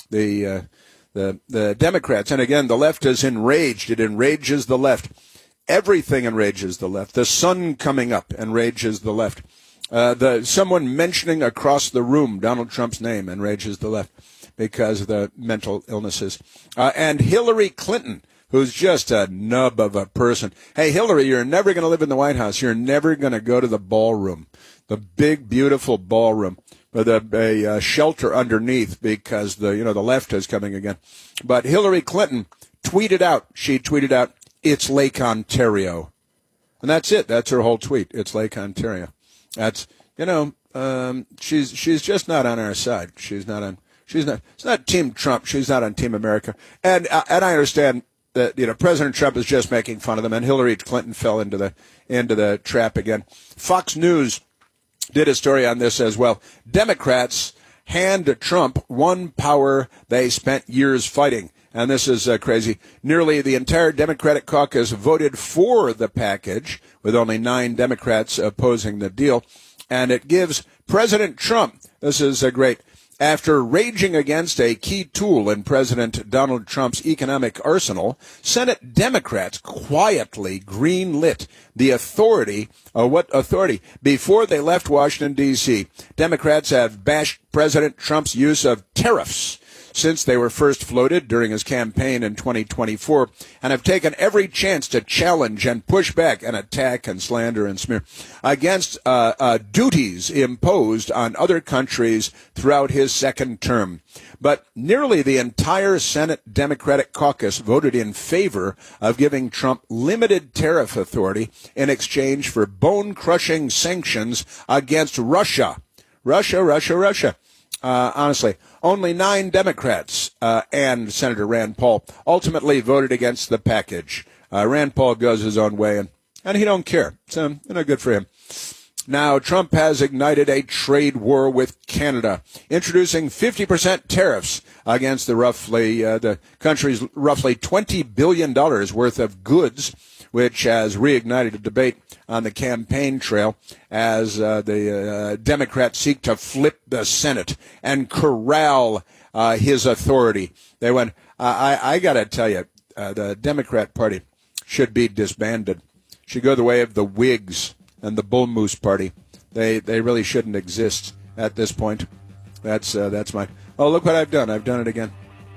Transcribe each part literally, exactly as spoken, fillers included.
the uh, the the Democrats. And again, the left is enraged. It enrages the left. Everything enrages the left. The sun coming up enrages the left. Uh, the someone mentioning across the room Donald Trump's name enrages the left because of the mental illnesses. Uh, and Hillary Clinton, who's just a nub of a person. Hey, Hillary, you're never going to live in the White House. You're never going to go to the ballroom, the big, beautiful ballroom with a, a, a shelter underneath because the you know the left is coming again. But Hillary Clinton tweeted out. She tweeted out, "It's Lake Ontario," and that's it. That's her whole tweet. It's Lake Ontario. That's you know um, she's she's just not on our side. She's not on. She's not. It's not Team Trump. She's not on Team America. And uh, and I understand that you know President Trump is just making fun of them, and Hillary Clinton fell into the into the trap again. Fox News did a story on this as well. Democrats hand Trump one power they spent years fighting. And this is uh, crazy. Nearly the entire Democratic caucus voted for the package, with only nine Democrats opposing the deal. And it gives President Trump, this is uh, great, after raging against a key tool in President Donald Trump's economic arsenal, Senate Democrats quietly green-lit the authority, uh, what authority? Before they left Washington, D C, Democrats have bashed President Trump's use of tariffs since they were first floated during his campaign in twenty twenty-four, and have taken every chance to challenge and push back and attack and slander and smear against uh, uh, duties imposed on other countries throughout his second term. But nearly the entire Senate Democratic caucus voted in favor of giving Trump limited tariff authority in exchange for bone-crushing sanctions against Russia. Russia, Russia, Russia. Uh, honestly, only nine Democrats uh, and Senator Rand Paul ultimately voted against the package. Uh, Rand Paul goes his own way, and, and he don't care. So, you know, good for him. Now, Trump has ignited a trade war with Canada, introducing fifty percent tariffs against the roughly uh, the country's roughly twenty billion dollars worth of goods, which has reignited a debate on the campaign trail as uh, the uh, Democrats seek to flip the Senate and corral uh, his authority. They went, I, I got to tell you, uh, the Democrat Party should be disbanded. Should go the way of the Whigs and the Bull Moose Party. They they really shouldn't exist at this point. That's uh, that's my. Oh, look what I've done! I've done it again.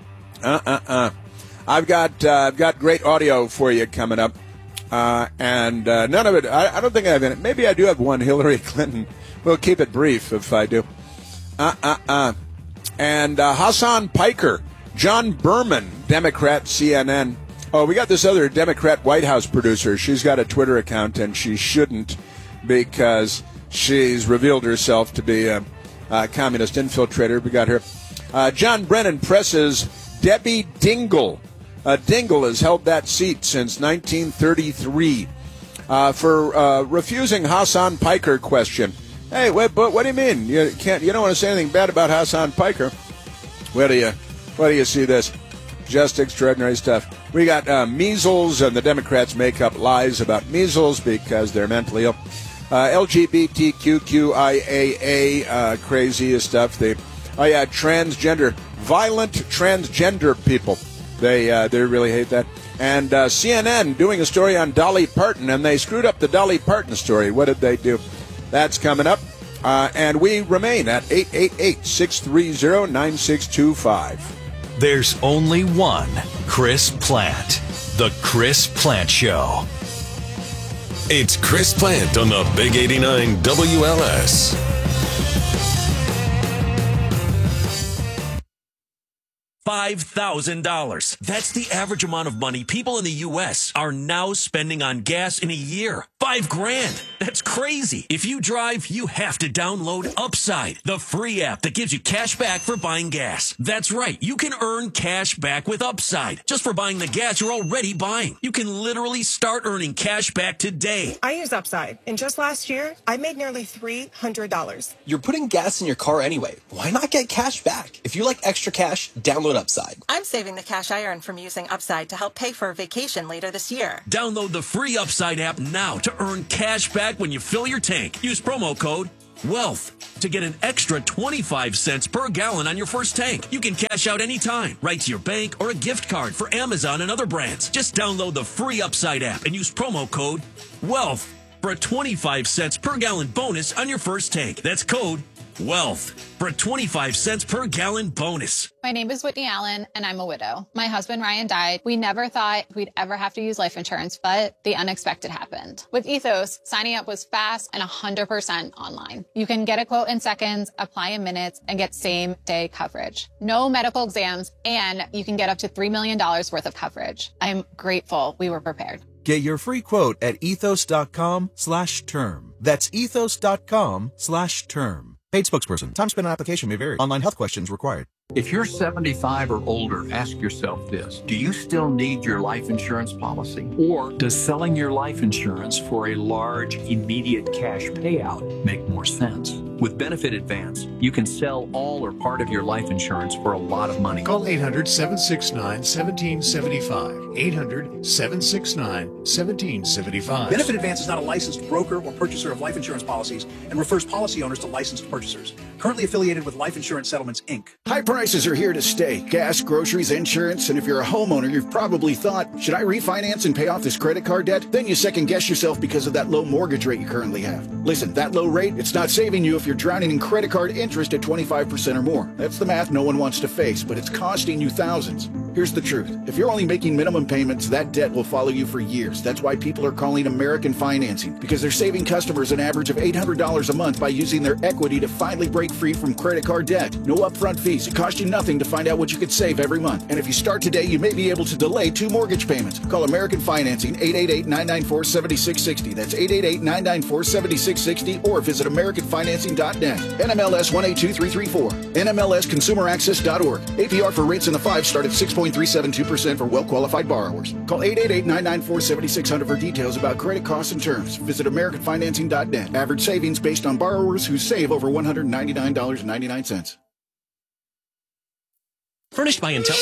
Uh uh uh. I've got uh, I've got great audio for you coming up. Uh, and uh, none of it, I, I don't think I have any. Maybe I do have one, Hillary Clinton. We'll keep it brief if I do. Uh-uh-uh. And uh, Hassan Piker, John Berman, Democrat, C N N. Oh, we got this other Democrat White House producer. She's got a Twitter account, and she shouldn't because she's revealed herself to be a, a communist infiltrator. We got her. Uh, John Brennan presses Debbie Dingell. Uh, Dingell has held that seat since nineteen thirty-three uh, for uh, refusing Hassan Piker question. Hey, what, what, what do you mean? You can't. You don't want to say anything bad about Hassan Piker. Where do you, where do you see this? Just extraordinary stuff. We got uh, measles, and the Democrats make up lies about measles because they're mentally ill. Uh, L G B T Q Q I A A, uh, crazy stuff. They, oh yeah, transgender, violent transgender people. They uh, they really hate that. And uh, C N N doing a story on Dolly Parton, and they screwed up the Dolly Parton story. What did they do? That's coming up. Uh, and we remain at eight eight eight, six three zero, nine six two five. There's only one Chris Plante. The Chris Plante Show. It's Chris Plante on the Big eighty-nine W L S. five thousand dollars. That's the average amount of money people in the U S are now spending on gas in a year. Five grand. That's crazy. If you drive, you have to download Upside, the free app that gives you cash back for buying gas. That's right. You can earn cash back with Upside just for buying the gas you're already buying. You can literally start earning cash back today. I use Upside, and just last year, I made nearly three hundred dollars. You're putting gas in your car anyway. Why not get cash back? If you like extra cash, download Upside. I'm saving the cash I earn from using Upside to help pay for a vacation later this year. Download the free Upside app now to earn cash back when you fill your tank. Use promo code Wealth. To get an extra twenty-five cents per gallon on your first tank. You can cash out anytime, right to your bank or a gift card for Amazon and other brands. Just download the free Upside app and use promo code WEALTH for a twenty-five cents per gallon bonus on your first tank. That's code WEALTH for a twenty-five cents per gallon bonus. My name is Whitney Allen, and I'm a widow. My husband, Ryan, died. We never thought we'd ever have to use life insurance, but the unexpected happened. With Ethos, signing up was fast and one hundred percent online. You can get a quote in seconds, apply in minutes, and get same-day coverage. No medical exams, and you can get up to three million dollars worth of coverage. I'm grateful we were prepared. Get your free quote at ethos.com slash term. That's ethos.com slash term. Paid spokesperson. Time spent on application may vary. Online health questions required. If you're seventy-five or older, ask yourself this. Do you still need your life insurance policy? Or does selling your life insurance for a large, immediate cash payout make more sense? With Benefit Advance, you can sell all or part of your life insurance for a lot of money. Call eight hundred, seven six nine, one seven seven five. eight hundred, seven six nine, one seven seven five. Benefit Advance is not a licensed broker or purchaser of life insurance policies and refers policy owners to licensed purchasers. Currently affiliated with Life Insurance Settlements, Incorporated. High prices are here to stay. Gas, groceries, insurance, and if you're a homeowner, you've probably thought, should I refinance and pay off this credit card debt? Then you second guess yourself because of that low mortgage rate you currently have. Listen, that low rate, it's not saving you if you're drowning in credit card interest at twenty-five percent or more. That's the math no one wants to face, but it's costing you thousands. Here's the truth. If you're only making minimum payments, that debt will follow you for years. That's why people are calling American Financing, because they're saving customers an average of eight hundred dollars a month by using their equity to finally break free from credit card debt. No upfront fees. It costs you nothing to find out what you could save every month. And if you start today, you may be able to delay two mortgage payments. Call American Financing, eight eight eight, nine nine four, seven six six zero. That's eight eight eight, nine nine four, seven six six zero, or visit american financing dot net. N M L S one eight two three three four. N M L S consumer access dot org. A P R for rates in the five start at six point three seven two percent for well-qualified borrowers. Call eight eight eight, nine nine four, seven six zero zero for details about credit costs and terms. Visit american financing dot net. Average savings based on borrowers who save over one hundred ninety-nine dollars and ninety-nine cents. Furnished by Intel.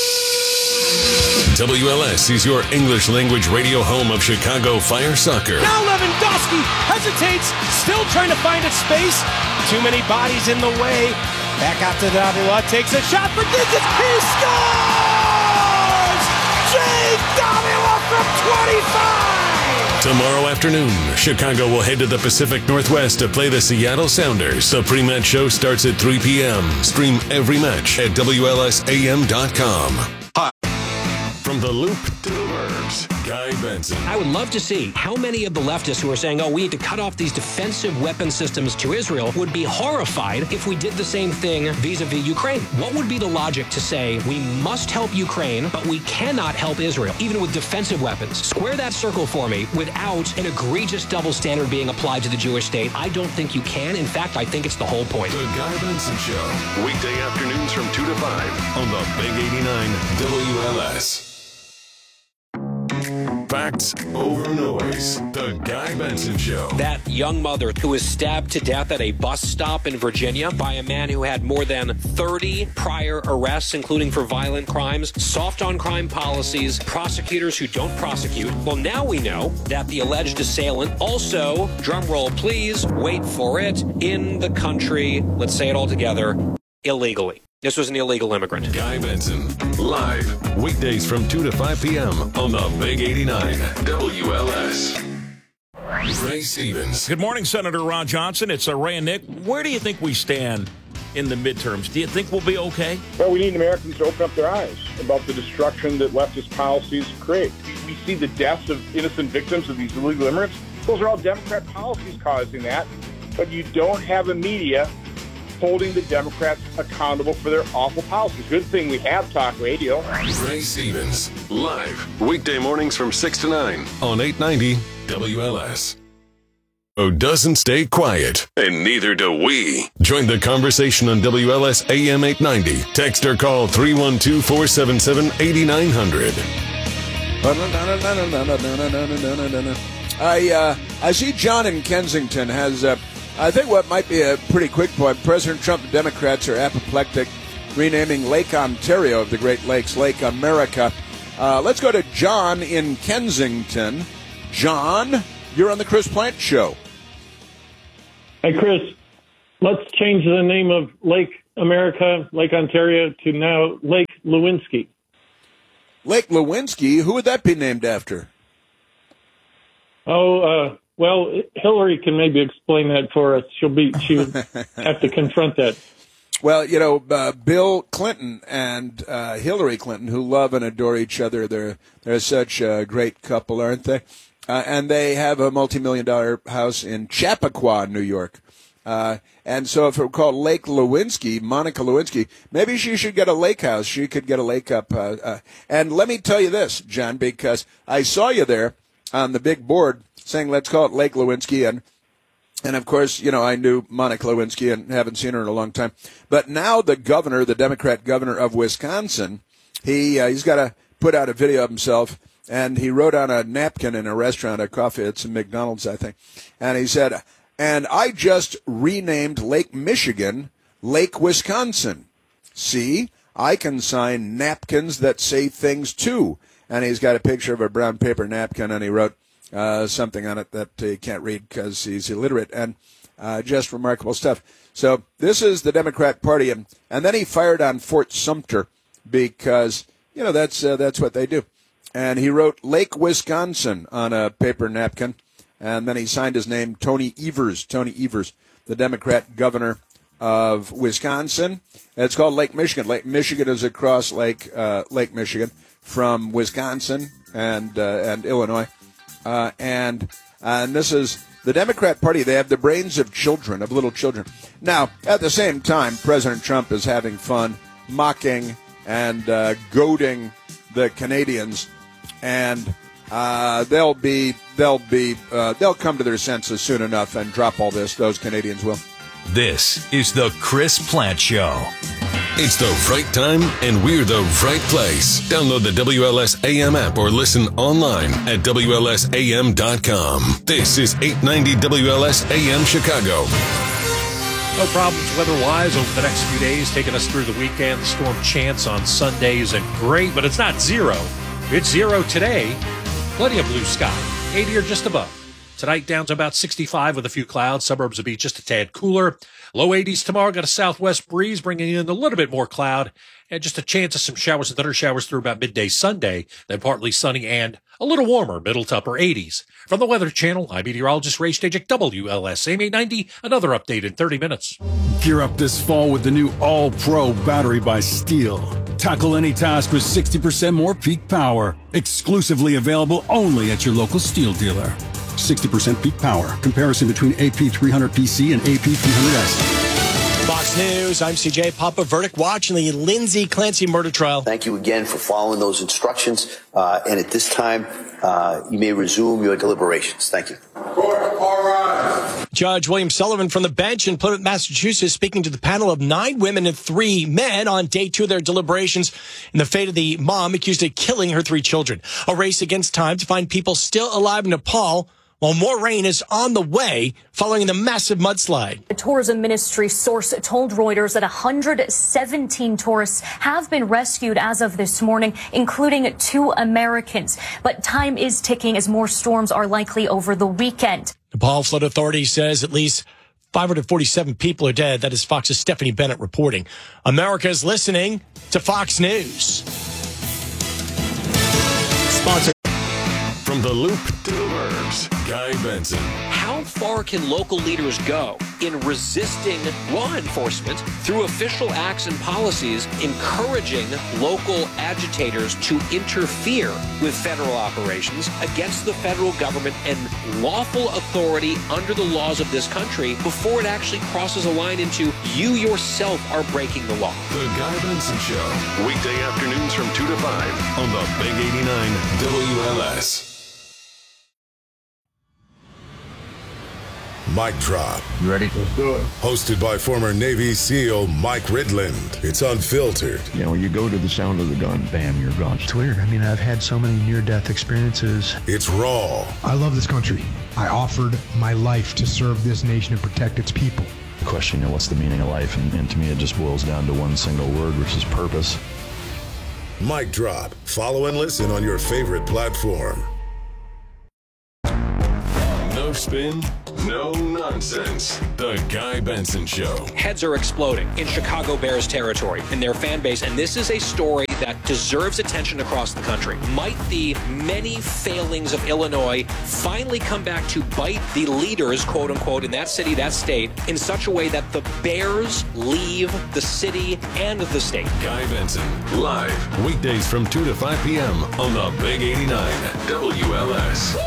W L S is your English language radio home of Chicago Fire Soccer. Now Lewandowski hesitates, still trying to find a space. Too many bodies in the way. Back out to Davila, takes a shot for digits. He scores! Jay Davila from twenty-five! Tomorrow afternoon, Chicago will head to the Pacific Northwest to play the Seattle Sounders. The pre-match show starts at three p.m. Stream every match at W L S A M dot com. Hi. From the Loop to the Verbs, Guy Benson. I would love to see how many of the leftists who are saying, oh, we need to cut off these defensive weapon systems to Israel would be horrified if we did the same thing vis-a-vis Ukraine. What would be the logic to say we must help Ukraine, but we cannot help Israel, even with defensive weapons? Square that circle for me without an egregious double standard being applied to the Jewish state. I don't think you can. In fact, I think it's the whole point. The Guy Benson Show. Weekday afternoons from two to five on the Big eighty-nine W L S. Facts over noise. The Guy Benson Show. That young mother who was stabbed to death at a bus stop in Virginia by a man who had more than thirty prior arrests, including for violent crimes, soft on crime policies, prosecutors who don't prosecute. Well, now we know that the alleged assailant also, drumroll please, wait for it, in the country, let's say it all together, illegally. This was an illegal immigrant. Guy Benson, live, weekdays from two to five p.m. on the Big eighty-nine W L S. Ray Stevens. Good morning, Senator Ron Johnson. It's uh, Ray and Nick. Where do you think we stand in the midterms? Do you think we'll be okay? Well, we need Americans to open up their eyes about the destruction that leftist policies create. We see the deaths of innocent victims of these illegal immigrants. Those are all Democrat policies causing that. But you don't have a media holding the Democrats accountable for their awful policies. Good thing we have talk radio. Ray Stevens, live, weekday mornings from six to nine on eight ninety W L S. Oh, doesn't stay quiet, and neither do we. Join the conversation on W L S A M eight ninety. Text or call three one two, four seven seven, eight nine zero zero. I, uh, I see John in Kensington has... Uh, I think what might be a pretty quick point, President Trump and Democrats are apoplectic, renaming Lake Ontario of the Great Lakes, Lake America. Uh, let's go to John in Kensington. John, you're on the Chris Plant Show. Hey, Chris. let's change the name of Lake America, Lake Ontario, to now Lake Lewinsky. Lake Lewinsky? Who would that be named after? Oh, uh, well, Hillary can maybe explain that for us. She'll be, she would have to confront that. Well, you know, uh, Bill Clinton and uh, Hillary Clinton, who love and adore each other, they're they're such a great couple, aren't they? Uh, and they have a multi-million dollar house in Chappaqua, New York. Uh, and so if it were called Lake Lewinsky, Monica Lewinsky, maybe she should get a lake house. She could get a lake up. Uh, uh, and let me tell you this, John, because I saw you there on the big board saying, let's call it Lake Lewinsky. And, and of course, you know, I knew Monica Lewinsky and haven't seen her in a long time. But now the governor, the Democrat governor of Wisconsin, he, uh, he's got to put out a video of himself. And he wrote on a napkin in a restaurant, a coffee, it's a McDonald's, I think. And he said, and I just renamed Lake Michigan Lake Wisconsin. See, I can sign napkins that say things too. And he's got a picture of a brown paper napkin, and he wrote uh, something on it that he can't read because he's illiterate, and uh, just remarkable stuff. So this is the Democrat Party, and, and then he fired on Fort Sumter because, you know, that's uh, that's what they do. And he wrote Lake Wisconsin on a paper napkin, and then he signed his name, Tony Evers, Tony Evers, the Democrat governor of Wisconsin. And it's called Lake Michigan. Lake Michigan is across Lake uh, Lake Michigan from Wisconsin and uh, and Illinois. Uh, and and this is the Democrat Party. They have the brains of children, of little children. Now, at the same time, President Trump is having fun, mocking and uh, goading the Canadians, and uh, they'll be they'll be uh, they'll come to their senses soon enough and drop all this. Those Canadians will. This is the Chris Plant Show. It's the right time, and we're the right place. Download the W L S A M app or listen online at W L S A M dot com. This is eight ninety W L S A M Chicago. No problems weather-wise over the next few days, taking us through the weekend. The storm chance on Sunday isn't great, but it's not zero. It's zero today. Plenty of blue sky, eighty or just above. Tonight down to about sixty-five with a few clouds. Suburbs will be just a tad cooler. Low eighties tomorrow. Got a southwest breeze bringing in a little bit more cloud. And just a chance of some showers and thunder showers through about midday Sunday. Then partly sunny and a little warmer, middle to upper eighties. From the Weather Channel, I'm meteorologist Ray Stajek, W L S A M eight ninety. Another update in thirty minutes. Gear up this fall with the new All-Pro battery by Steel. Tackle any task with sixty percent more peak power. Exclusively available only at your local Steel dealer. sixty percent peak power. Comparison between A P three hundred P C and A P three hundred S. Fox News, I'm C J Papa. Verdict watch in the Lindsay Clancy murder trial. Thank you again for following those instructions. Uh, and at this time, uh, you may resume your deliberations. Thank you. Judge William Sullivan from the bench in Plymouth, Massachusetts, speaking to the panel of nine women and three men on day two of their deliberations in the fate of the mom accused of killing her three children. A race against time to find people still alive in Nepal, while more rain is on the way following the massive mudslide. A tourism ministry source told Reuters that one hundred seventeen tourists have been rescued as of this morning, including two Americans. But time is ticking as more storms are likely over the weekend. Nepal Flood Authority says at least five hundred forty-seven people are dead. That is Fox's Stephanie Bennett reporting. America is listening to Fox News. Sponsored. From the Loop to the Burbs, Guy Benson. How far can local leaders go in resisting law enforcement through official acts and policies, encouraging local agitators to interfere with federal operations against the federal government and lawful authority under the laws of this country before it actually crosses a line into you yourself are breaking the law? The Guy Benson Show. Weekday afternoons from two to five on the Big eighty-nine W L S. Mic Drop. You ready? Let's do it. Hosted by former Navy SEAL Mike Ridland. It's unfiltered. You know, when you go to the sound of the gun, bam, you're gone. It's weird. I mean, I've had so many near-death experiences. It's raw. I love this country. I offered my life to serve this nation and protect its people. The question, you know, what's the meaning of life? And, and to me, it just boils down to one single word, which is purpose. Mic Drop. Follow and listen on your favorite platform. No spin, no nonsense. The Guy Benson Show. Heads are exploding in Chicago Bears territory in their fan base, and this is a story that deserves attention across the country. Might the many failings of Illinois finally come back to bite the leaders, quote unquote, in that city, that state, in such a way that the Bears leave the city and the state? Guy Benson, live, weekdays from two to five p.m. on the Big eighty-nine W L S.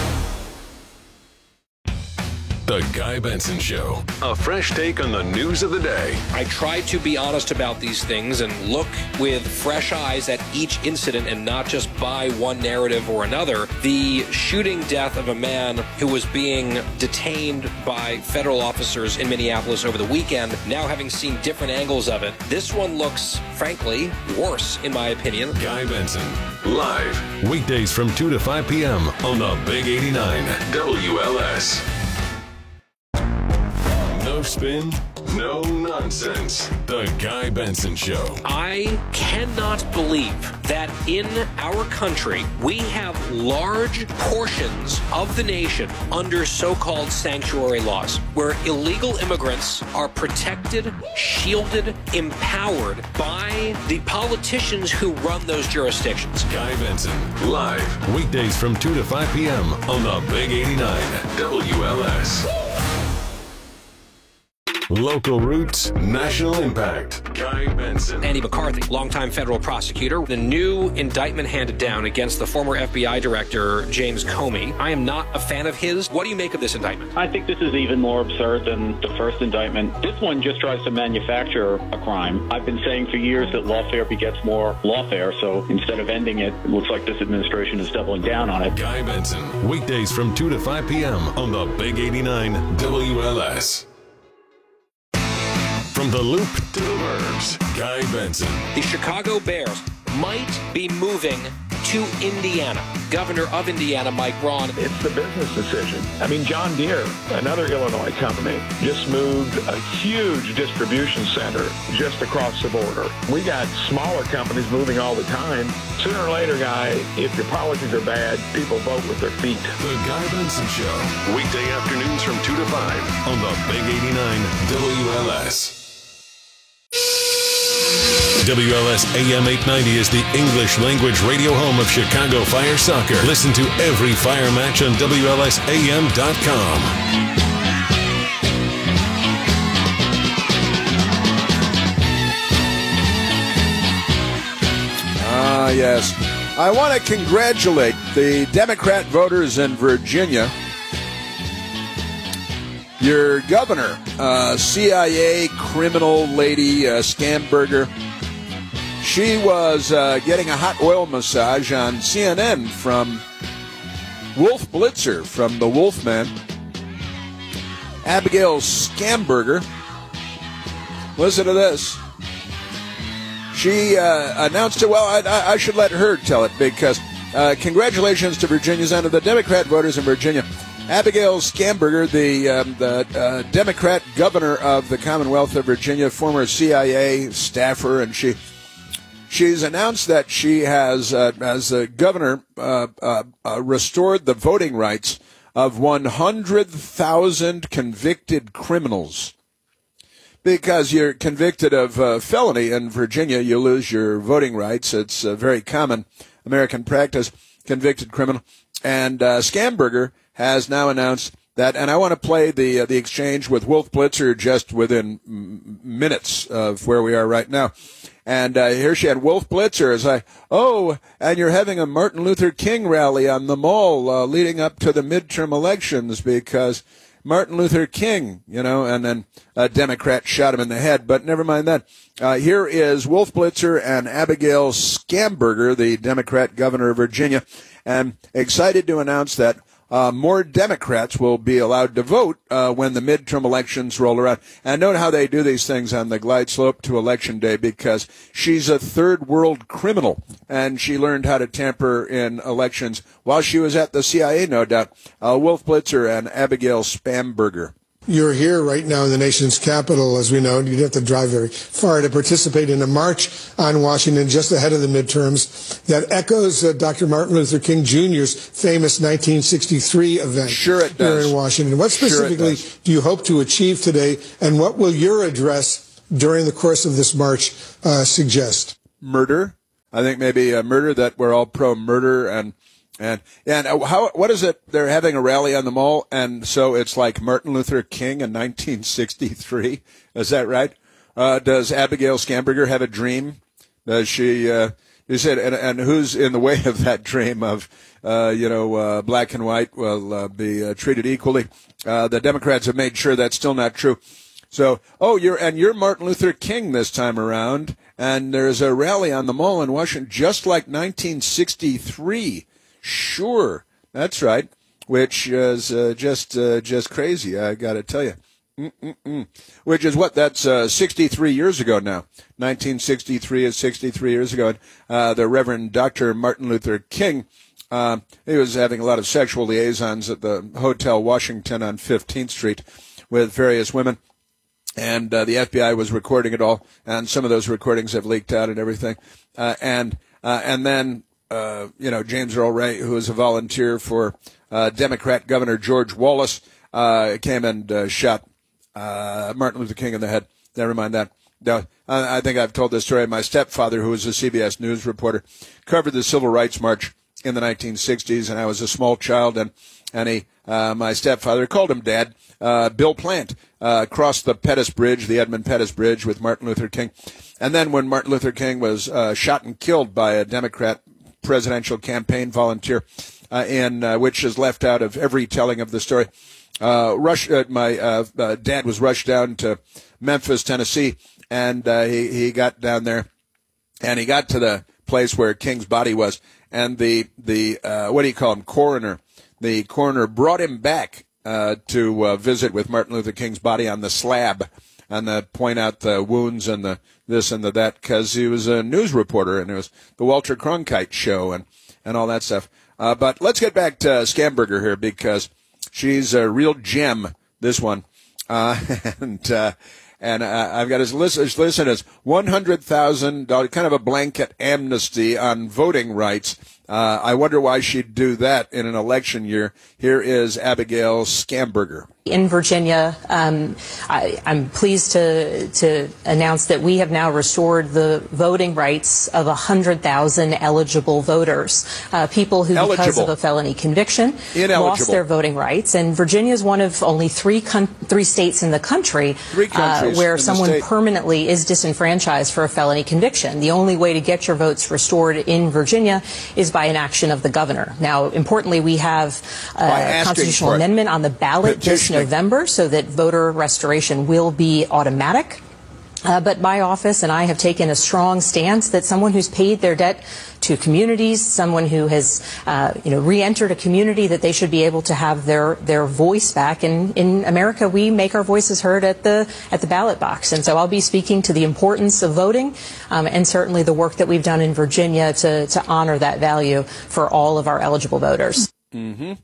The Guy Benson Show. A fresh take on the news of the day. I try to be honest about these things and look with fresh eyes at each incident and not just buy one narrative or another. The shooting death of a man who was being detained by federal officers in Minneapolis over the weekend, now having seen different angles of it, this one looks, frankly, worse, in my opinion. Guy Benson, live, weekdays from two to five p.m. on the Big eighty-nine W L S. No spin, no nonsense. The Guy Benson Show. I cannot believe that in our country we have large portions of the nation under so-called sanctuary laws, where illegal immigrants are protected, shielded, empowered by the politicians who run those jurisdictions. Guy Benson, live, weekdays from two to five p.m. on the Big eighty-nine W L S. Local roots, national impact. Guy Benson. Andy McCarthy, longtime federal prosecutor. The new indictment handed down against the former F B I director, James Comey. I am not a fan of his. What do you make of this indictment? I think this is even more absurd than the first indictment. This one just tries to manufacture a crime. I've been saying for years that lawfare begets more lawfare, so instead of ending it, it looks like this administration is doubling down on it. Guy Benson, weekdays from two to five p.m. on the Big eighty-nine W L S. From the Loop to the Burbs, Guy Benson. The Chicago Bears might be moving to Indiana. Governor of Indiana, Mike Braun. It's the business decision. I mean, John Deere, another Illinois company, just moved a huge distribution center just across the border. We got smaller companies moving all the time. Sooner or later, Guy, if your policies are bad, people vote with their feet. The Guy Benson Show. Weekday afternoons from two to five on the Big eighty-nine W L S. W L S A M eight ninety is the English language radio home of Chicago Fire Soccer. Listen to every Fire match on W L S A M dot com. Ah, yes. I want to congratulate the Democrat voters in Virginia. Your governor, uh, C I A criminal lady, uh, Scamberger, she was uh, getting a hot oil massage on C N N from Wolf Blitzer from the Wolfman. Abigail Scamberger. Listen to this. She uh, announced it. Well, I, I should let her tell it because uh, congratulations to Virginia Senator, the Democrat voters in Virginia. Abigail Scamberger, the, um, the uh, Democrat governor of the Commonwealth of Virginia, former C I A staffer, and she she's announced that she has, uh, as a governor, uh, uh, uh, restored the voting rights of one hundred thousand convicted criminals. Because you're convicted of uh, felony in Virginia, you lose your voting rights. It's a very common American practice, convicted criminal. And uh, Scamberger has now announced that, and I want to play the uh, the exchange with Wolf Blitzer just within m- minutes of where we are right now. And uh, here she had Wolf Blitzer as I, oh, and you're having a Martin Luther King rally on the Mall uh, leading up to the midterm elections because Martin Luther King, you know, and then a Democrat shot him in the head. But never mind that. Uh, here is Wolf Blitzer and Abigail Scamberger, the Democrat governor of Virginia, and excited to announce that Uh, more Democrats will be allowed to vote uh, when the midterm elections roll around. And note how they do these things on the glide slope to Election Day, because she's a third world criminal, and she learned how to tamper in elections while she was at the C I A, no doubt. Uh, Wolf Blitzer and Abigail Scamberger. You're here right now in the nation's capital, as we know. You didn't have to drive very far to participate in a march on Washington just ahead of the midterms that echoes uh, Doctor Martin Luther King Junior's famous nineteen sixty-three event sure it does. here in Washington. What specifically sure do you hope to achieve today, and what will your address during the course of this march uh, suggest? Murder. I think maybe a murder, that we're all pro-murder, and And and how what is it? They're having a rally on the Mall, and so it's like Martin Luther King in nineteen sixty-three. Is that right? Uh, does Abigail Scamberger have a dream? Does she? Uh, you said, and, and who's in the way of that dream of uh, you know uh, black and white will uh, be uh, treated equally? Uh, the Democrats have made sure that's still not true. So, oh, you're and you're Martin Luther King this time around, and there's a rally on the Mall in Washington, just like nineteen sixty-three. Sure, that's right. Which is uh, just uh, just crazy. I got to tell you. Mm-mm-mm. Which is what? That's uh, sixty-three years ago now. nineteen sixty-three is sixty-three years ago. And, uh, the Reverend Doctor Martin Luther King, uh, he was having a lot of sexual liaisons at the Hotel Washington on fifteenth Street with various women. And uh, the F B I was recording it all, and some of those recordings have leaked out and everything. Uh, and uh, and then. Uh, you know, James Earl Ray, who is a volunteer for uh, Democrat Governor George Wallace, uh, came and uh, shot uh, Martin Luther King in the head. Never mind that. No, I, I think I've told this story. My stepfather, who was a C B S News reporter, covered the Civil Rights March in the nineteen sixties, and I was a small child, and, and he, uh, my stepfather called him Dad, uh, Bill Plant, uh, crossed the Pettus Bridge, the Edmund Pettus Bridge, with Martin Luther King. And then when Martin Luther King was uh, shot and killed by a Democrat presidential campaign volunteer, uh, in uh, which is left out of every telling of the story. Uh, rush, uh, my uh, uh, dad was rushed down to Memphis, Tennessee, and uh, he he got down there, and he got to the place where King's body was, and the the uh, what do you call him, coroner? The coroner brought him back uh, to uh, visit with Martin Luther King's body on the slab, and the point out the wounds and the this and the that, because he was a news reporter, and it was the Walter Cronkite show and, and all that stuff. Uh, but let's get back to Scamberger here, because she's a real gem, this one. Uh, and uh, and uh, I've got his list, his list as one hundred thousand dollars, kind of a blanket amnesty on voting rights. Uh, I wonder why she'd do that in an election year. Here is Abigail Scamberger. In Virginia, um, I, I'm pleased to to announce that we have now restored the voting rights of one hundred thousand eligible voters, uh, people who, eligible. because of a felony conviction, Ineligible. lost their voting rights. And Virginia is one of only three con- three states in the country uh, where someone permanently is disenfranchised for a felony conviction. The only way to get your votes restored in Virginia is by an action of the governor. Now, importantly, we have a constitutional amendment on the ballot this November so that voter restoration will be automatic. Uh, but my office and I have taken a strong stance that someone who's paid their debt to communities, someone who has, uh, you know, re-entered a community, that they should be able to have their, their voice back. And in America, we make our voices heard at the at the ballot box. And so I'll be speaking to the importance of voting, um, and certainly the work that we've done in Virginia to to honor that value for all of our eligible voters. Mm-hmm.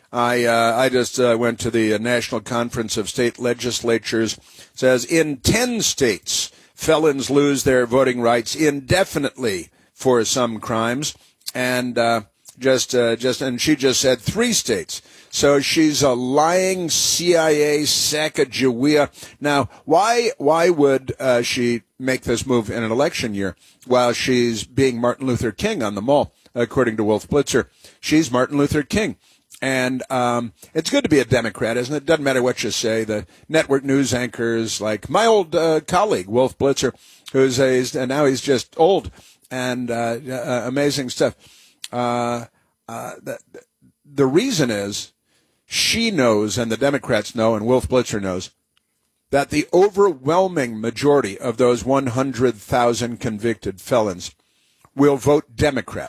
I uh, I just uh, went to the National Conference of State Legislatures. It says in ten states, felons lose their voting rights indefinitely for some crimes, and uh, just uh, just and she just said three states. So she's a lying C I A Sacagawea. Now, why why would uh, she make this move in an election year while she's being Martin Luther King on the Mall? According to Wolf Blitzer, she's Martin Luther King. And um, it's good to be a Democrat, isn't it? Doesn't matter what you say. The network news anchors, like my old uh, colleague, Wolf Blitzer, who's a, and now he's just old, and uh, uh, amazing stuff. Uh, uh, the, the reason is she knows, and the Democrats know, and Wolf Blitzer knows, that the overwhelming majority of those one hundred thousand convicted felons will vote Democrat,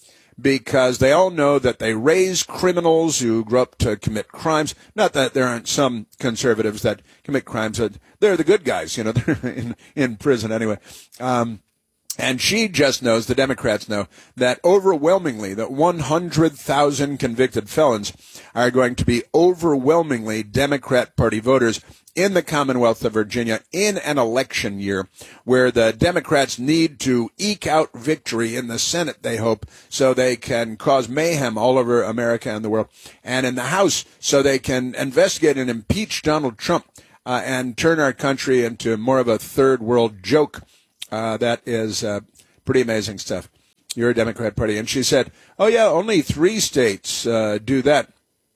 because they all know that they raise criminals who grow up to commit crimes. Not that there aren't some conservatives that commit crimes. They're the good guys, you know, they're in, in prison anyway. Um, And she just knows, the Democrats know, that overwhelmingly, that one hundred thousand convicted felons are going to be overwhelmingly Democrat Party voters in the Commonwealth of Virginia in an election year where the Democrats need to eke out victory in the Senate, they hope, so they can cause mayhem all over America and the world, and in the House so they can investigate and impeach Donald Trump uh, and turn our country into more of a third world joke. Uh, that is uh, pretty amazing stuff. You're a Democrat Party. And she said, oh, yeah, only three states uh, do that.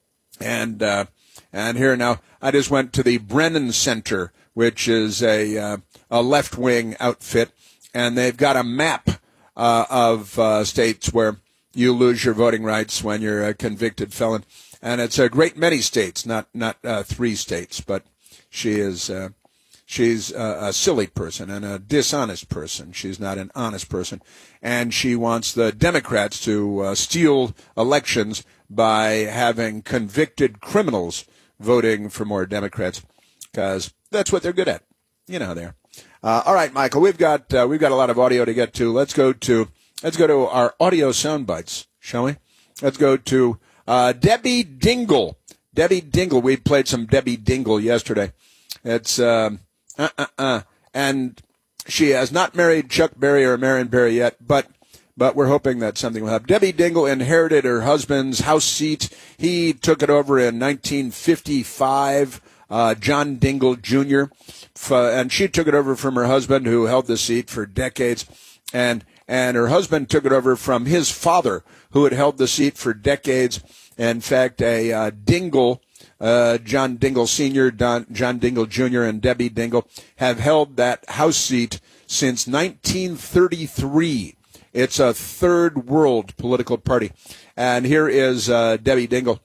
And uh, and here now, I just went to the Brennan Center, which is a, uh, a left-wing outfit, and they've got a map uh, of uh, states where you lose your voting rights when you're a convicted felon. And it's a great many states, not, not uh, three states, but she is... Uh, She's a, a silly person and a dishonest person. She's not an honest person. And she wants the Democrats to uh, steal elections by having convicted criminals voting for more Democrats, because that's what they're good at. You know how they are. Uh, all right, Michael, we've got uh, we've got a lot of audio to get to. Let's go to let's go to our audio sound bites, shall we? Let's go to uh, Debbie Dingle. Debbie Dingle. We played some Debbie Dingle yesterday. It's um, Uh, uh, uh. And she has not married Chuck Berry or Marion Barry yet, but but we're hoping that something will happen. Debbie Dingle inherited her husband's House seat. He took it over in nineteen fifty-five, uh, John Dingle Junior, F- and she took it over from her husband, who held the seat for decades. And and her husband took it over from his father, who had held the seat for decades. In fact, a uh, Dingle... Uh, John Dingle Senior, Don, John Dingle Junior, and Debbie Dingle have held that House seat since nineteen thirty-three. It's a third world political party. And here is uh, Debbie Dingle.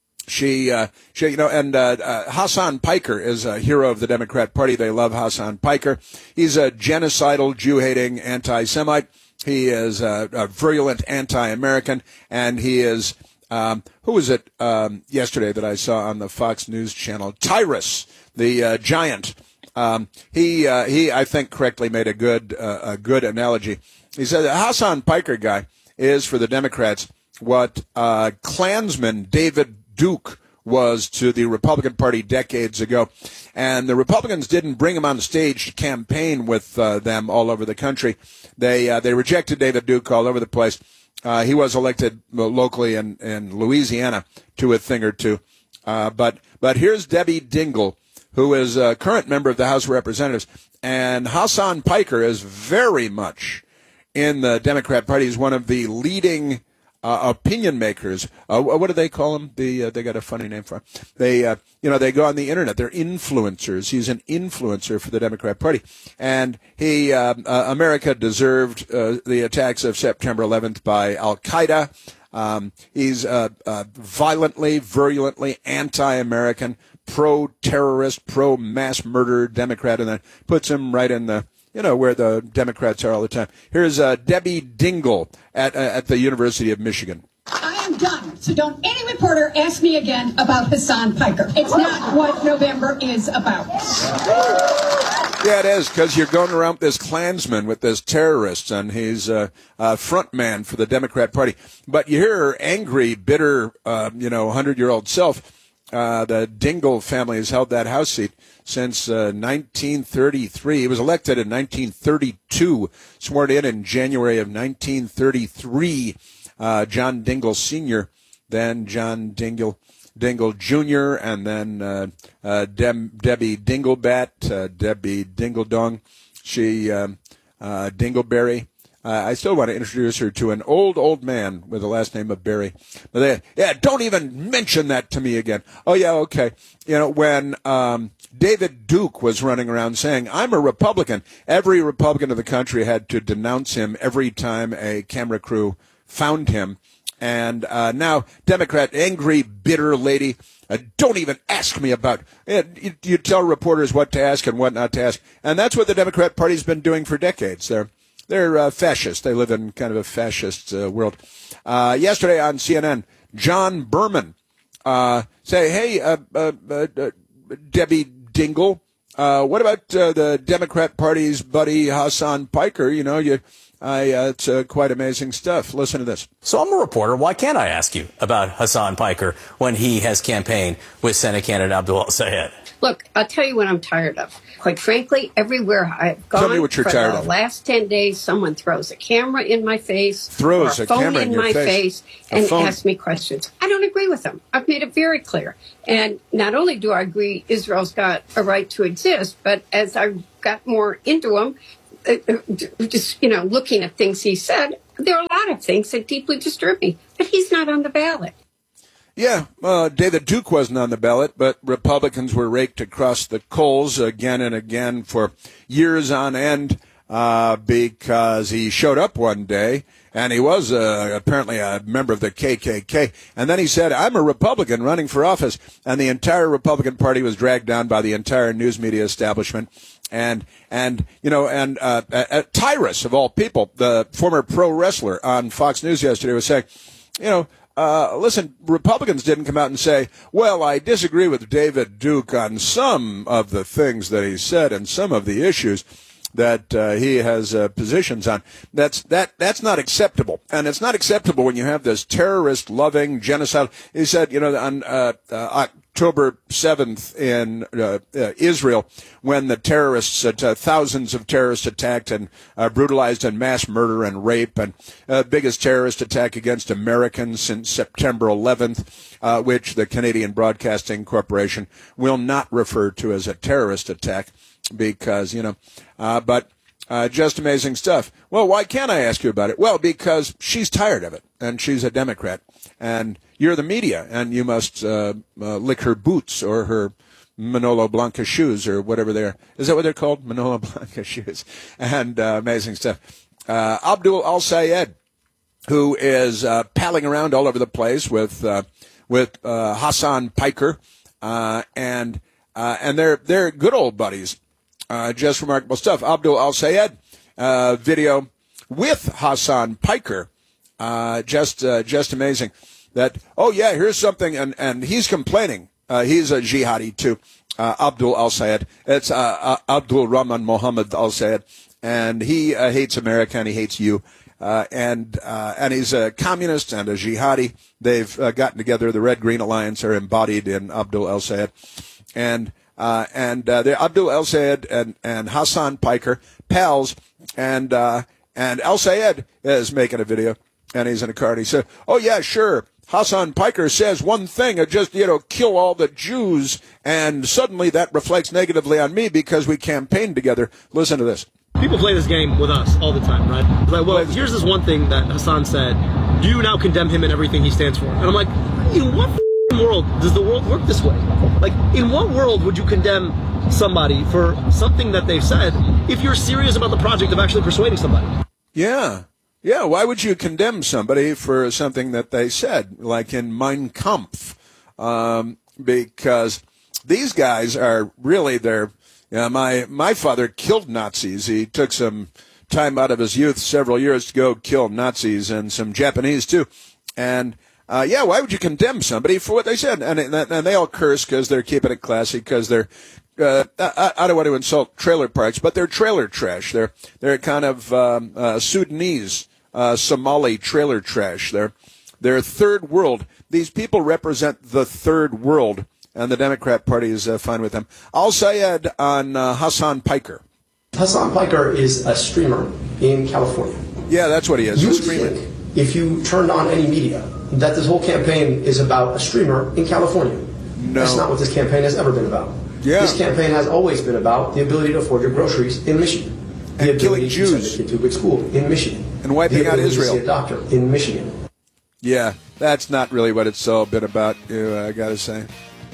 She, uh, she, you know, and uh, uh, Hassan Piker is a hero of the Democrat Party. They love Hassan Piker. He's a genocidal, Jew-hating anti-Semite. He is a, a virulent anti-American, and he is... Um, who was it um, yesterday that I saw on the Fox News channel? Tyrus, the uh, giant. Um, he, uh, he, I think, correctly made a good, uh, a good analogy. He said the Hassan Piker guy is for the Democrats what uh, Klansman David Duke was to the Republican Party decades ago, and the Republicans didn't bring him on the stage to campaign with uh, them all over the country. They, uh, they rejected David Duke all over the place. Uh, he was elected locally in, in Louisiana to a thing or two. Uh, but, but here's Debbie Dingle, who is a current member of the House of Representatives. And Hassan Piker is very much in the Democrat Party. He's one of the leading uh, opinion makers. Uh, what do they call them? The, uh, they got a funny name for him. They, uh, you know, they go on the internet. They're influencers. He's an influencer for the Democrat Party. And he, uh, uh, America deserved uh, the attacks of September eleventh by Al-Qaeda. Um, he's uh, uh, violently, virulently anti-American, pro-terrorist, pro-mass murder Democrat, and that puts him right in the, you know, where the Democrats are all the time. Here's uh, Debbie Dingle at uh, at the University of Michigan. I am done. So don't any reporter ask me again about Hassan Piker. It's not what November is about. Yeah, it is, because you're going around with this Klansman, with this terrorist, and he's a uh, uh, front man for the Democrat Party. But you hear her angry, bitter, uh, you know, hundred-year-old self. Uh, the Dingle family has held that House seat since uh, nineteen thirty-three. He was elected in nineteen thirty-two, sworn in in January of nineteen thirty-three. Uh, John Dingle Senior, then John Dingle Dingle Junior, and then uh, uh, Dem- Debbie Dinglebat, uh, Debbie Dingledong, she um, uh, Dingleberry. Uh, I still want to introduce her to an old, old man with the last name of Berry. But they, yeah, don't even mention that to me again. Oh, yeah, okay. You know, when um, David Duke was running around saying, I'm a Republican, every Republican in the country had to denounce him every time a camera crew found him. And uh, now, Democrat, angry, bitter lady, uh, don't even ask me about it. You, you tell reporters what to ask and what not to ask. And that's what the Democrat Party's been doing for decades. They're They're uh, fascist. They live in kind of a fascist uh, world. Uh, yesterday on C N N, John Berman uh, say, hey, uh, uh, uh, Debbie Dingle, Uh, what about uh, the Democrat Party's buddy Hassan Piker? You know, you, I, uh, it's uh, quite amazing stuff. Listen to this. So I'm a reporter. Why can't I ask you about Hassan Piker when he has campaigned with Senate candidate Abdul El-Sayed? Look, I'll tell you what I'm tired of. Quite frankly, everywhere I've gone Tell me what you're for tired the of. last ten days, someone throws a camera in my face, Throws or a, a phone camera in, in your my face. face, A and phone. asks me questions. I don't agree with them. I've made it very clear. And not only do I agree Israel's got a right to exist, but as I got more into him, uh, just, you know, looking at things he said, there are a lot of things that deeply disturb me. But he's not on the ballot. Yeah, uh, David Duke wasn't on the ballot, but Republicans were raked across the coals again and again for years on end uh, because he showed up one day, and he was uh, apparently a member of the K K K, and then he said, I'm a Republican running for office, and the entire Republican Party was dragged down by the entire news media establishment. And, and, you know, and, uh, uh, Tyrus, of all people, the former pro wrestler on Fox News yesterday was saying, you know, Uh, listen, Republicans didn't come out and say, well, I disagree with David Duke on some of the things that he said and some of the issues that uh, he has uh, positions on. That's that that's not acceptable. And it's not acceptable when you have this terrorist-loving genocide. He said, you know, on uh, uh, October seventh in uh, uh, Israel, when the terrorists, uh, thousands of terrorists attacked and uh, brutalized and mass murder and rape, and uh, biggest terrorist attack against Americans since September eleventh, uh, which the Canadian Broadcasting Corporation will not refer to as a terrorist attack because, you know, uh, but uh, just amazing stuff. Well, why can't I ask you about it? Well, because she's tired of it, and she's a Democrat, and you're the media, and you must uh, uh, lick her boots or her Manolo Blanca shoes or whatever they're. Is that what they're called? Manolo Blanca shoes. And uh, amazing stuff. Uh, Abdul El-Sayed, who is uh, palling around all over the place with uh, with uh, Hassan Piker, uh, and uh, and they're they're good old buddies. Uh, just remarkable stuff. Abdul El-Sayed uh, video with Hassan Piker, uh, just uh, just amazing. That, oh, yeah, here's something, and, and he's complaining. Uh, he's a jihadi, too, uh, Abdul El-Sayed. It's uh, uh, Abdul Rahman Mohammed El-Sayed, and he uh, hates America, and he hates you. Uh, and uh, and he's a communist and a jihadi. They've uh, gotten together. The Red Green Alliance are embodied in Abdul El-Sayed. And uh, and uh, they're Abdul El-Sayed and, and Hassan Piker, pals, and uh, and El-Sayed is making a video, and he's in a car, and he said, oh, yeah, sure. Hassan Piker says one thing, just, you know, kill all the Jews, and suddenly that reflects negatively on me because we campaigned together. Listen to this. People play this game with us all the time, right? It's like, well, here's this one thing that Hassan said. Do you now condemn him and everything he stands for? And I'm like, in what world does the world work this way? Like, in what world would you condemn somebody for something that they've said if you're serious about the project of actually persuading somebody? Yeah. Yeah, why would you condemn somebody for something that they said, like in Mein Kampf? Um, because these guys are really, they're, you know, my, my father killed Nazis. He took some time out of his youth, several years, to go kill Nazis and some Japanese, too. And, uh, yeah, why would you condemn somebody for what they said? And, and they all curse because they're keeping it classy, because they're, Uh, I, I don't want to insult trailer parks, but they're trailer trash. They're they're kind of um, uh, Sudanese, uh, Somali trailer trash. They're they're third world. These people represent the third world, and the Democrat Party is uh, fine with them. El-Sayed on uh, Hassan Piker. Hassan Piker is a streamer in California. Yeah, that's what he is. You a would streamer. think, if you turned on any media, that this whole campaign is about a streamer in California. No. That's not what this campaign has ever been about. Yeah. This campaign has always been about the ability to afford your groceries in Michigan. The and killing ability Jews. to send a kid to a good school in Michigan. And wiping the out ability Israel. To see a doctor in Michigan. Yeah, that's not really what it's all been about, you, uh, I got to say.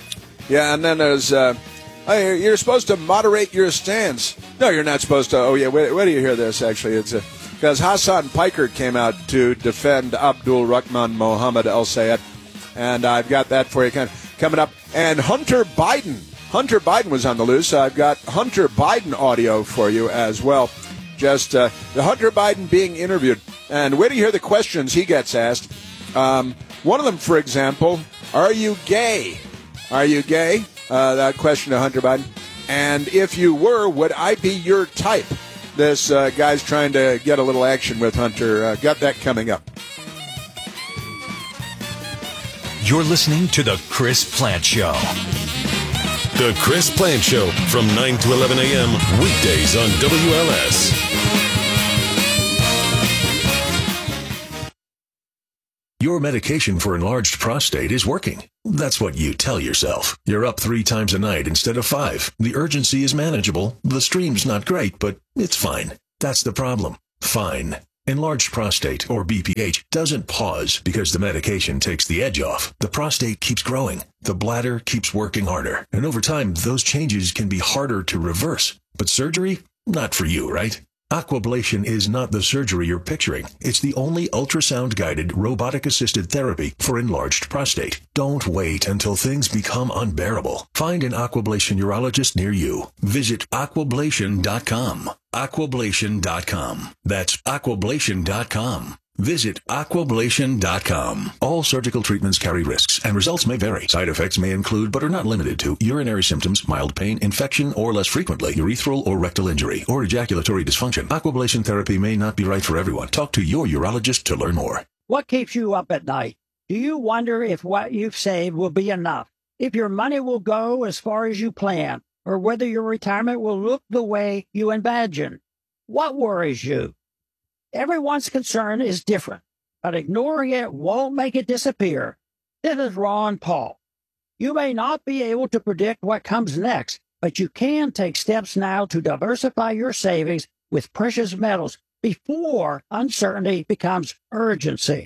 Yeah, and then there's, uh, oh, you're supposed to moderate your stance. No, you're not supposed to. Oh, yeah, where, where do you hear this, actually? It's because Hassan Piker came out to defend Abdul Rahman Mohammed El-Sayed, and I've got that for you coming up. And Hunter Biden. Hunter Biden was on the loose. I've got Hunter Biden audio for you as well. Just uh, the Hunter Biden being interviewed. And wait till you hear the questions he gets asked. Um, one of them, for example, are you gay? Are you gay? Uh, that question to Hunter Biden. And if you were, would I be your type? This uh, guy's trying to get a little action with Hunter. Uh, got that coming up. You're listening to The Chris Plant Show. The Chris Plant Show from nine to eleven a.m. weekdays on W L S. Your medication for enlarged prostate is working. That's what you tell yourself. You're up three times a night instead of five. The urgency is manageable. The stream's not great, but it's fine. That's the problem. Fine. Enlarged prostate, or B P H, doesn't pause because the medication takes the edge off. The prostate keeps growing. The bladder keeps working harder. And over time, those changes can be harder to reverse. But surgery? Not for you, right? Aquablation is not the surgery you're picturing. It's the only ultrasound-guided, robotic-assisted therapy for enlarged prostate. Don't wait until things become unbearable. Find an Aquablation urologist near you. Visit aquablation dot com. aquablation dot com. That's aquablation dot com. Visit aquablation dot com. All surgical treatments carry risks, and results may vary. Side effects may include, but are not limited to, urinary symptoms, mild pain, infection, or less frequently, urethral or rectal injury, or ejaculatory dysfunction. Aquablation therapy may not be right for everyone. Talk to your urologist to learn more. What keeps you up at night? Do you wonder if what you've saved will be enough? If your money will go as far as you plan? Or whether your retirement will look the way you imagine? What worries you? Everyone's concern is different, but ignoring it won't make it disappear. This is Ron Paul. You may not be able to predict what comes next, but you can take steps now to diversify your savings with precious metals before uncertainty becomes urgency.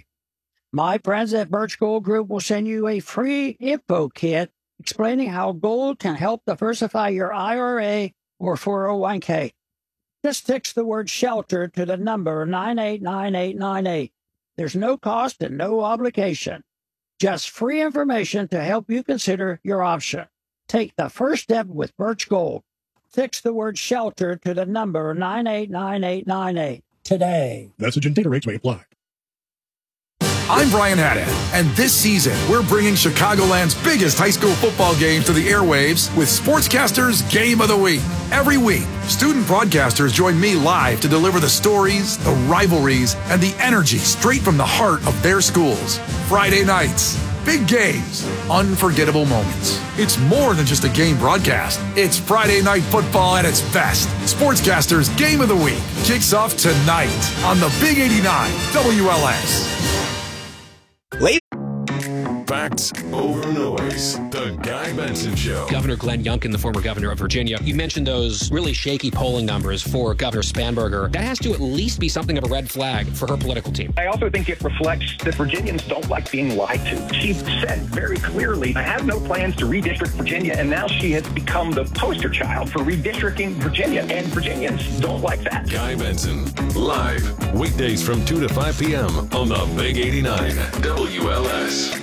My friends at Birch Gold Group will send you a free info kit explaining how gold can help diversify your I R A or four oh one k. Just text the word SHELTER to the number nine eight nine eight nine eight. There's no cost and no obligation. Just free information to help you consider your option. Take the first step with Birch Gold. Text the word SHELTER to the number nine eight nine eight nine eight today. Message and data rates may apply. I'm Brian Haddad, and this season, we're bringing Chicagoland's biggest high school football game to the airwaves with Sportscasters Game of the Week. Every week, student broadcasters join me live to deliver the stories, the rivalries, and the energy straight from the heart of their schools. Friday nights, big games, unforgettable moments. It's more than just a game broadcast. It's Friday night football at its best. Sportscasters Game of the Week kicks off tonight on the Big eighty-nine W L S. Late. Facts over noise. The Guy Benson Show. Governor Glenn Youngkin, the former governor of Virginia, you mentioned those really shaky polling numbers for Governor Spanberger. That has to at least be something of a red flag for her political team. I also think it reflects that Virginians don't like being lied to. She said very clearly, I have no plans to redistrict Virginia, and now she has become the poster child for redistricting Virginia, and Virginians don't like that. Guy Benson, live, weekdays from two to five p.m. on the Big eighty-nine W L S.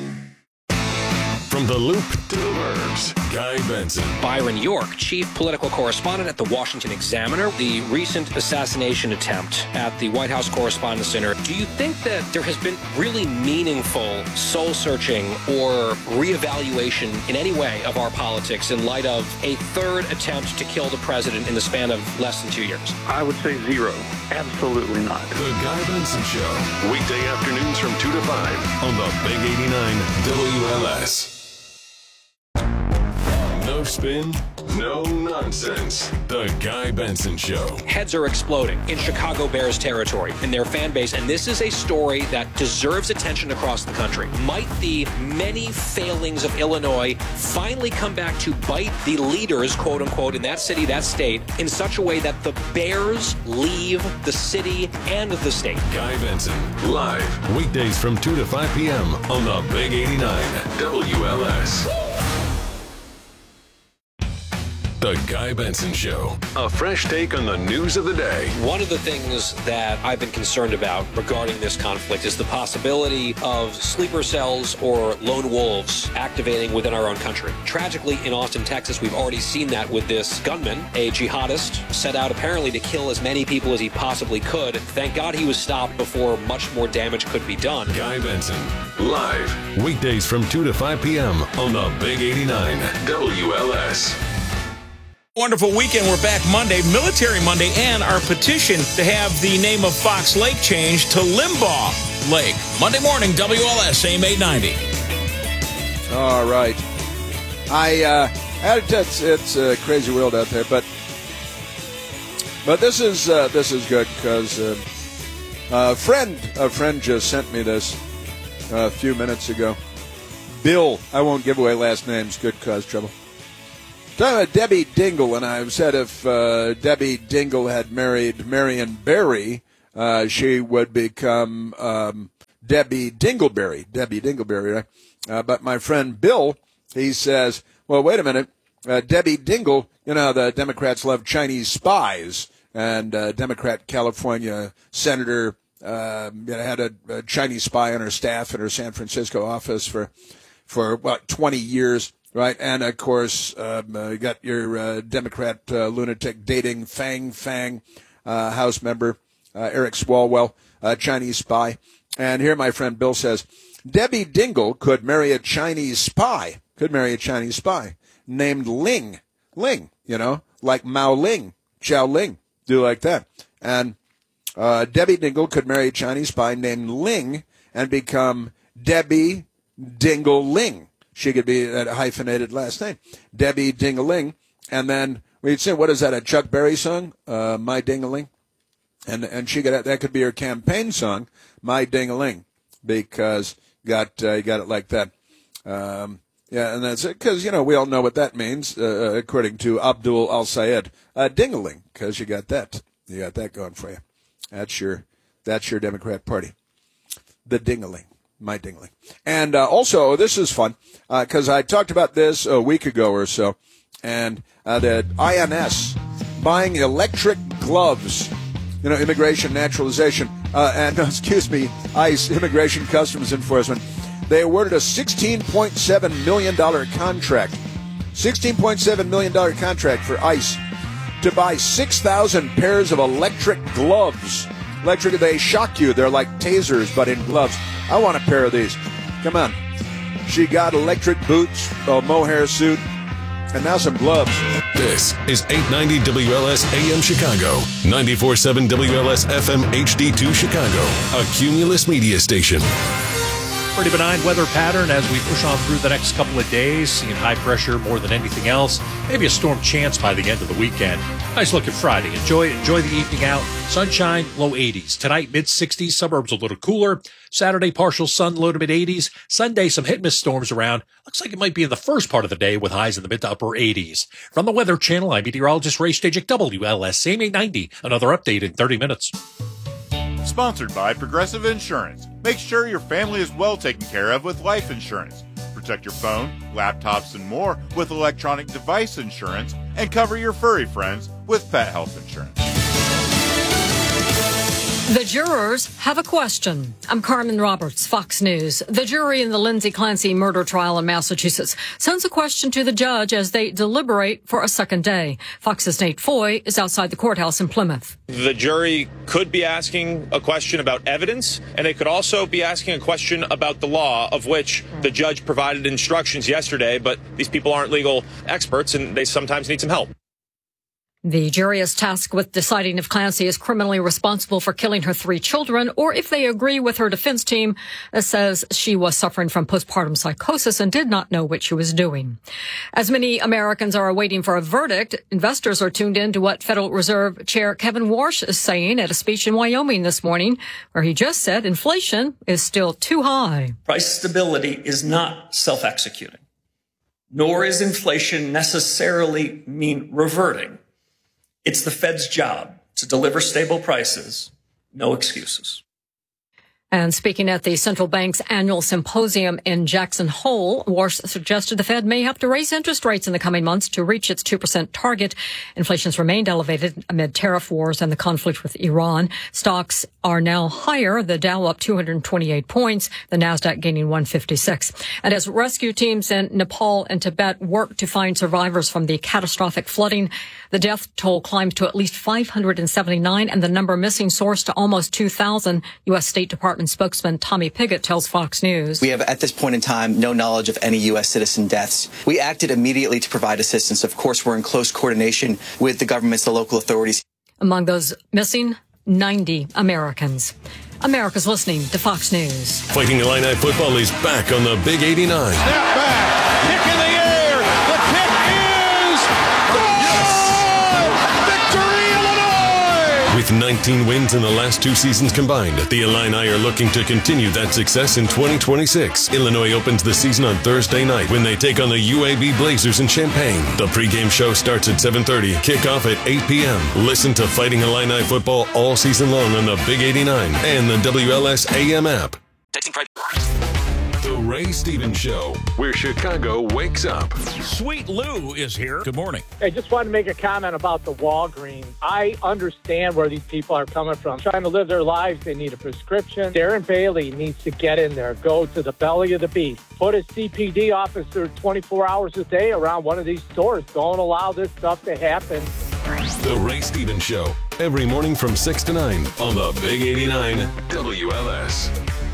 From the Loop to the Burbs, Guy Benson. Byron York, chief political correspondent at the Washington Examiner. The recent assassination attempt at the White House Correspondents' Center. Do you think that there has been really meaningful soul-searching or reevaluation in any way of our politics in light of a third attempt to kill the president in the span of less than two years? I would say zero. Absolutely not. The Guy Benson Show, weekday afternoons from two to five on the Big eighty-nine W L S. No spin, no nonsense. The Guy Benson Show. Heads are exploding in Chicago Bears territory in their fan base, and this is a story that deserves attention across the country. Might the many failings of Illinois finally come back to bite the leaders, quote unquote, in that city, that state, in such a way that the Bears leave the city and the state? Guy Benson, live, weekdays from two to five p.m. on the Big eighty-nine W L S. The Guy Benson Show. A fresh take on the news of the day. One of the things that I've been concerned about regarding this conflict is the possibility of sleeper cells or lone wolves activating within our own country. Tragically, in Austin, Texas, we've already seen that with this gunman, a jihadist, set out apparently to kill as many people as he possibly could. Thank God he was stopped before much more damage could be done. Guy Benson, live, weekdays from two to five p.m. on the Big eighty-nine W L S. Wonderful weekend. We're back Monday, Military Monday, and our petition to have the name of Fox Lake changed to Limbaugh Lake. Monday morning, W L S, A M eight ninety. All right. I, uh, it's, it's a crazy world out there, but but this is uh, this is good because uh, a friend a friend just sent me this a few minutes ago. Bill, I won't give away last names, good cause trouble. Talking about Debbie Dingle, and I've said if uh, Debbie Dingle had married Marion Barry, uh, she would become um, Debbie Dingleberry. Debbie Dingleberry, right? Uh, but my friend Bill, he says, well, wait a minute. Uh, Debbie Dingle, you know, the Democrats love Chinese spies, and uh, Democrat California Senator uh, you know, had a, a Chinese spy on her staff in her San Francisco office for, for what, twenty years. Right, and of course, um, uh, you got your uh, Democrat uh, lunatic dating Fang Fang uh, House member uh, Eric Swalwell, uh, Chinese spy. And here my friend Bill says, Debbie Dingle could marry a Chinese spy, could marry a Chinese spy named Ling. Ling, you know, like Mao Ling, Xiao Ling, do like that. And uh, Debbie Dingle could marry a Chinese spy named Ling and become Debbie Dingle Ling. She could be a hyphenated last name, Debbie Dingaling, and then we'd say, what is that, a Chuck Berry song, uh, My Dingaling? And and she got that could be her campaign song, My Dingaling, because got uh, got it like that. Um, yeah, and that's it, because you know we all know what that means, uh, according to Abdul Al Sayed, uh, Dingaling, because you got that, you got that going for you. That's your that's your Democrat Party, the Dingaling. My Dingling. And uh, also, this is fun, because uh, I talked about this a week ago or so, and uh, the I N S buying electric gloves, you know, immigration naturalization, uh, and, excuse me, ICE, Immigration Customs Enforcement, they awarded a sixteen point seven million dollars contract, sixteen point seven million dollars contract for ICE to buy six thousand pairs of electric gloves. Electric, they shock you. They're like tasers, but in gloves. I want a pair of these. Come on. She got electric boots, a mohair suit, and now some gloves. This is eight ninety W L S A M Chicago, ninety-four point seven W L S F M H D two Chicago, a Cumulus media station. Pretty benign weather pattern as we push on through the next couple of days, seeing high pressure more than anything else. Maybe a storm chance by the end of the weekend. Nice look at Friday. Enjoy enjoy the evening out. Sunshine, low eighties. Tonight, mid sixties. Suburbs a little cooler. Saturday, partial sun, low to mid eighties. Sunday, some hit-miss storms around. Looks like it might be in the first part of the day with highs in the mid to upper eighties. From the Weather Channel, I'm meteorologist Ray Stajic, W L S A M eight ninety. Another update in thirty minutes. Sponsored by Progressive Insurance. Make sure your family is well taken care of with life insurance. Protect your phone, laptops, and more with electronic device insurance, and cover your furry friends with pet health insurance. The jurors have a question. I'm Carmen Roberts, Fox News. The jury in the Lindsay Clancy murder trial in Massachusetts sends a question to the judge as they deliberate for a second day. Fox's Nate Foy is outside the courthouse in Plymouth. The jury could be asking a question about evidence, and they could also be asking a question about the law, of which the judge provided instructions yesterday, but these people aren't legal experts, and they sometimes need some help. The jury is tasked with deciding if Clancy is criminally responsible for killing her three children, or if they agree with her defense team that says she was suffering from postpartum psychosis and did not know what she was doing. As many Americans are waiting for a verdict, investors are tuned in to what Federal Reserve Chair Kevin Warsh is saying at a speech in Wyoming this morning, where he just said inflation is still too high. Price stability is not self-executing, nor is inflation necessarily mean reverting. It's the Fed's job to deliver stable prices, no excuses. And speaking at the central bank's annual symposium in Jackson Hole, Warsh suggested the Fed may have to raise interest rates in the coming months to reach its two percent target. Inflation's remained elevated amid tariff wars and the conflict with Iran. Stocks are now higher, the Dow up two hundred twenty-eight points, the Nasdaq gaining one fifty-six. And as rescue teams in Nepal and Tibet work to find survivors from the catastrophic flooding, the death toll climbs to at least five hundred seventy-nine and the number missing soars to almost two thousand. U S. State Department Department spokesman Tommy Pigott tells Fox News. We have, at this point in time, no knowledge of any U S citizen deaths. We acted immediately to provide assistance. Of course, we're in close coordination with the governments, the local authorities. Among those missing, ninety Americans. America's listening to Fox News. Fighting Illini football is back on the Big eighty-nine. Step back, kick in the air, the kick is goal! Victory, Illinois! With nineteen wins in the last two seasons combined, the Illini are looking to continue that success in twenty twenty-six. Illinois opens the season on Thursday night when they take on the U A B Blazers in Champaign. The pregame show starts at seven thirty, kickoff at eight p.m. Listen to Fighting Illini football all season long on the Big eighty-nine and the W L S A M app. The Ray Stevens Show, where Chicago wakes up. Sweet Lou is here. Good morning. I just wanted to make a comment about the Walgreens. I understand where these people are coming from. Trying to live their lives, they need a prescription. Darren Bailey needs to get in there, go to the belly of the beast. Put a C P D officer twenty-four hours a day around one of these stores. Don't allow this stuff to happen. The Ray Stevens Show, every morning from six to nine on the Big eighty-nine W L S.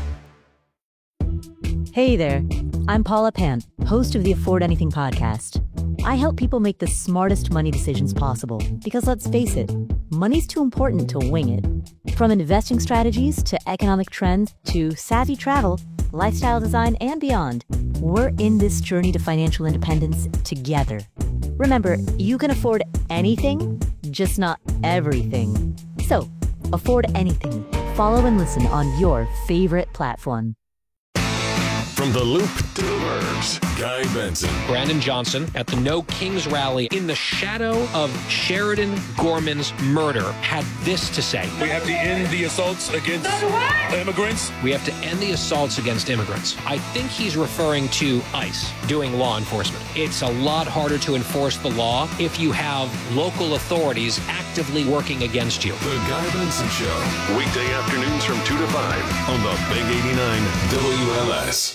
Hey there, I'm Paula Pant, host of the Afford Anything podcast. I help people make the smartest money decisions possible because, let's face it, money's too important to wing it. From investing strategies to economic trends to savvy travel, lifestyle design, and beyond, we're in this journey to financial independence together. Remember, you can afford anything, just not everything. So, afford anything. Follow and listen on your favorite platform. From the Loop to the Burbs, Guy Benson. Brandon Johnson at the No Kings rally in the shadow of Sheridan Gorman's murder had this to say. We have to end the assaults against immigrants. We have to end the assaults against immigrants. I think he's referring to ICE doing law enforcement. It's a lot harder to enforce the law if you have local authorities actively working against you. The Guy Benson Show, weekday afternoons from two to five on the Big eighty-nine W L S.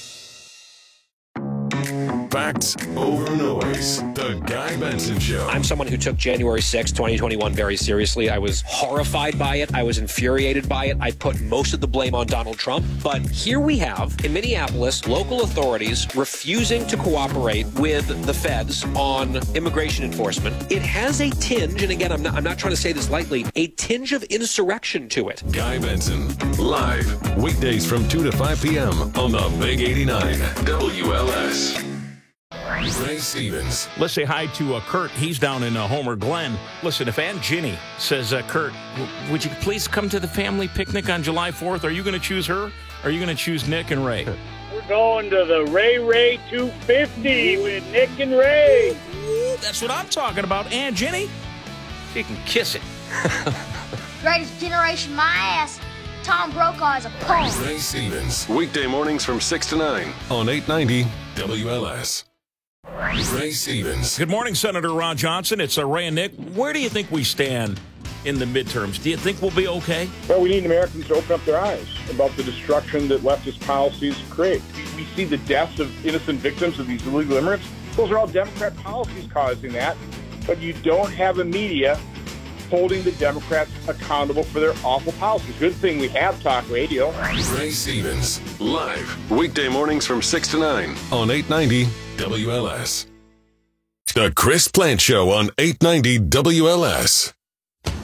Facts over noise. The Guy Benson Show. I'm someone who took January sixth, twenty twenty-one very seriously. I was horrified by it. I was infuriated by it. I put most of the blame on Donald Trump. But here we have, in Minneapolis, local authorities refusing to cooperate with the feds on immigration enforcement. It has a tinge, and again, I'm not, I'm not trying to say this lightly, a tinge of insurrection to it. Guy Benson, live, weekdays from two to five p.m. on the Big eighty-nine W L S. Ray Stevens. Let's say hi to uh, Kurt. He's down in uh, Homer Glen. Listen, if Aunt Ginny says, uh, Kurt, w- would you please come to the family picnic on July fourth? Are you going to choose her? Or are you going to choose Nick and Ray? We're going to the Ray Ray two fifty with Nick and Ray. Ooh, that's what I'm talking about. Aunt Ginny, she can kiss it. Greatest generation, my ass. Tom Brokaw is a punk. Ray Stevens. Weekday mornings from six to nine on eight ninety W L S. Ray Stevens. Good morning, Senator Ron Johnson. It's uh, Ray and Nick. Where do you think we stand in the midterms? Do you think we'll be okay? Well, we need Americans to open up their eyes about the destruction that leftist policies create. We see the deaths of innocent victims of these illegal immigrants. Those are all Democrat policies causing that. But you don't have a media holding the Democrats accountable for their awful policies. Good thing we have talk radio. Ray Stevens, live, weekday mornings from six to nine on eight ninety W L S. The Chris Plant Show on eight ninety W L S.